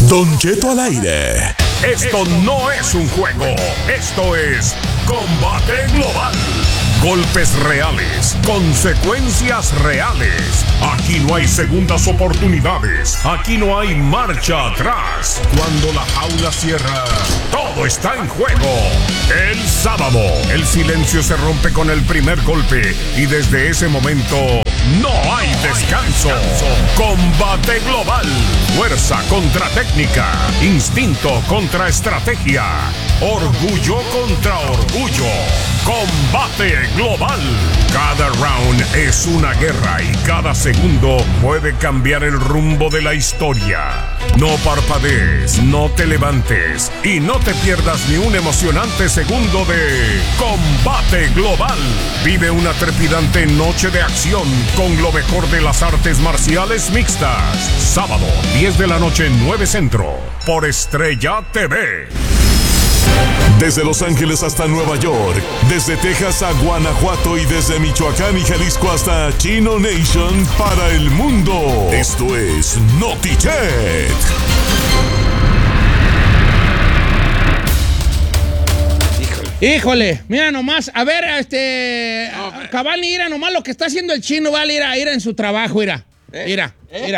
Don Cheto al aire. Esto no es un juego, esto es Combate Global. Golpes reales, consecuencias reales. Aquí no hay segundas oportunidades, aquí no hay marcha atrás. Cuando la jaula cierra, todo está en juego. El sábado, el silencio se rompe con el primer golpe y desde ese momento no hay descanso. Combate Global. Fuerza contra técnica, instinto contra estrategia, orgullo contra orgullo. Combate Global. Cada round es una guerra y cada segundo puede cambiar el rumbo de la historia. No parpadees, no te levantes y no te pierdas ni un emocionante segundo de Combate Global. Vive una trepidante noche de acción con lo mejor de las artes marciales mixtas. Sábado, 10 de la noche, 9 Centro, por Estrella TV. Desde Los Ángeles hasta Nueva York, desde Texas a Guanajuato y desde Michoacán y Jalisco hasta Chino Nation para el mundo. Esto es Notichet. Híjole, mira nomás, a ver, Cabani, mira nomás lo que está haciendo el chino, vale, ir en su trabajo, mira.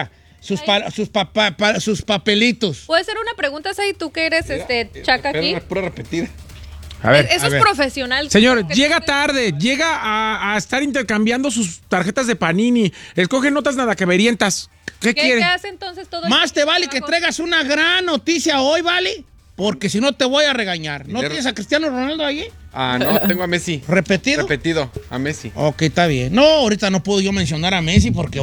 Sus papelitos. ¿Puede ser una pregunta, Say, tú que eres chaca aquí? Pura repetida. A ver, eso es profesional. Señor, llega tarde, llega a estar intercambiando sus tarjetas de Panini. Escoge notas nada que verientas. ¿Qué quiere? ¿Qué hace entonces todo el Más te vale trabajo? que traigas una gran noticia hoy, ¿vale? Porque si no te voy a regañar. ¿No tienes a Cristiano Ronaldo ahí? Ah, no, tengo a Messi. ¿Repetido? Repetido, a Messi. Ok, está bien. No, ahorita no puedo yo mencionar a Messi porque,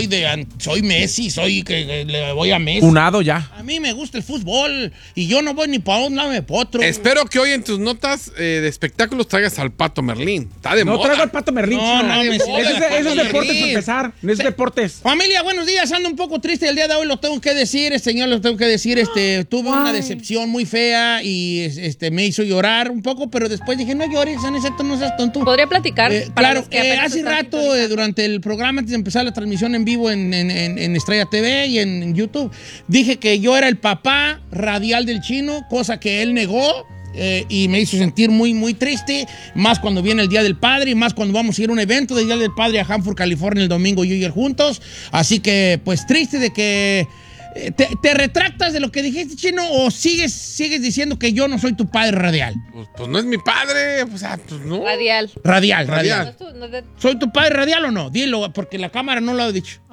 soy Messi, que le voy a Messi. Unado ya. A mí me gusta el fútbol y yo no voy ni para un lado ni para otro. Espero que hoy en tus notas de espectáculos traigas al Pato Merlín. Está de No moda. traigo al Pato Merlín. No, chino. me Eso es deportes para empezar. No es deportes. Familia, buenos días. Ando un poco triste el día de hoy, lo tengo que decir, señor, lo tengo que decir. Tuve una decepción muy fea y me hizo llorar un poco, pero después dije, no llores, no seas tonto. ¿Podría platicar? Claro, hace rato, durante el programa, antes de empezar la transmisión en vivo en Estrella TV y en YouTube, dije que yo era el papá radial del chino, cosa que él negó. Y me hizo sentir muy, muy triste, más cuando viene el Día del Padre y más cuando vamos a ir a un evento del Día del Padre a Hanford, California, el domingo, yo y él juntos. Así que, pues, triste de que ¿Te retractas de lo que dijiste, chino, o sigues diciendo que yo no soy tu padre radial? Pues no es mi padre, pues no. Radial. Radial. ¿Soy tu padre radial o no? Dilo, porque la cámara no lo ha dicho.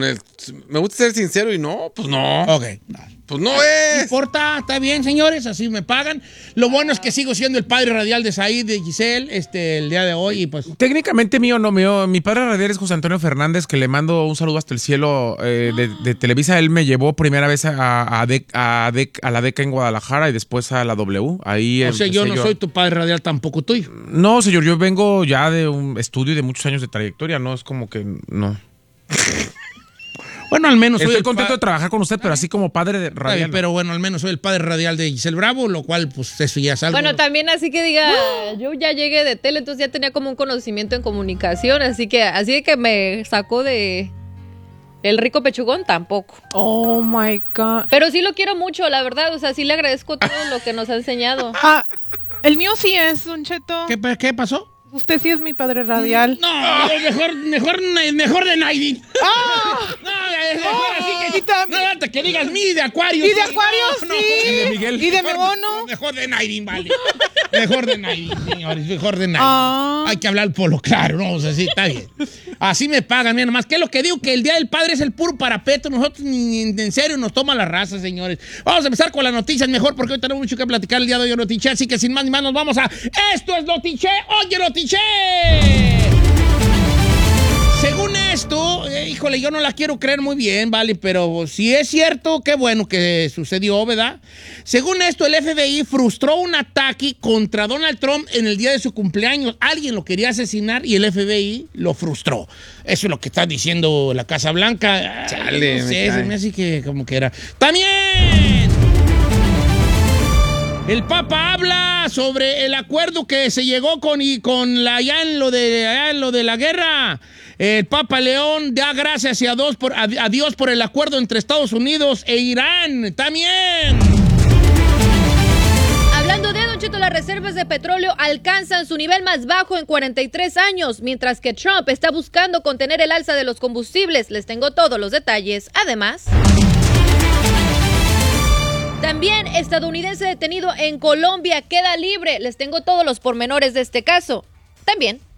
Me gusta ser sincero y no, pues no. Ok. Pues no es. No importa, está bien, señores, así me pagan. Lo bueno es que sigo siendo el padre radial de Said, de Giselle, el día de hoy, y pues... Técnicamente mío, no mío. Mi padre radial es José Antonio Fernández, que le mando un saludo hasta el cielo de Televisa. Él me llevó primera vez a la DECA en Guadalajara y después a la W. Ahí o sea, yo no soy tu padre radial tampoco tuyo. No, señor, yo vengo ya de un estudio de muchos años de trayectoria, no es como que no. Bueno, al menos estoy contento de trabajar con usted, pero así como padre de radial. Pero bueno, al menos soy el padre radial de Giselle Bravo, lo cual, pues, eso ya es algo. Bueno, también así que diga, yo ya llegué de tele, entonces ya tenía como un conocimiento en comunicación, así que me sacó de el rico pechugón, tampoco. Oh, my God. Pero sí lo quiero mucho, la verdad, o sea, sí le agradezco todo lo que nos ha enseñado. El mío sí es, Don Cheto. ¿Qué pasó? Usted sí es mi padre radial. No, mejor de Naidin. Mejor así que... No, hasta que digas mi de Acuario. ¿Y de Acuario? Sí. ¿Y de Miguel? ¿Y de Mebono? Mejor de Naidin, vale. Mejor de Naidin, señores. Mejor de Naidin. Hay que hablar por lo claro, ¿no? O sea, sí, está bien. Así me pagan, mira nomás. ¿Qué es lo que digo? Que el Día del Padre es el puro parapeto. Nosotros ni en serio nos toma la raza, señores. Vamos a empezar con las noticias mejor porque hoy tenemos mucho que platicar el día de hoy en Notiche. Así que sin más ni más nos vamos a... Esto es Notiche. Oye, Notiche. Según esto, híjole, yo no la quiero creer muy bien, ¿vale? Pero si es cierto, qué bueno que sucedió, ¿verdad? Según esto, el FBI frustró un ataque contra Donald Trump en el día de su cumpleaños. Alguien lo quería asesinar y el FBI lo frustró. Eso es lo que está diciendo la Casa Blanca. Chale, no sé, se me hace que como que era. ¡También! El Papa habla sobre el acuerdo que se llegó con allá en lo de la guerra. El Papa León da gracias a Dios por el acuerdo entre Estados Unidos e Irán. También. Hablando de Don Cheto, las reservas de petróleo alcanzan su nivel más bajo en 43 años, mientras que Trump está buscando contener el alza de los combustibles. Les tengo todos los detalles. Además, también estadounidense detenido en Colombia queda libre. Les tengo todos los pormenores de este caso. También